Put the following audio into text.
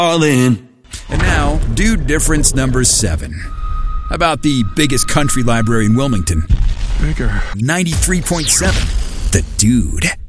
All in. And now, Dude Difference number 7. About the biggest country library in Wilmington. Bigger. 93.7. The Dude.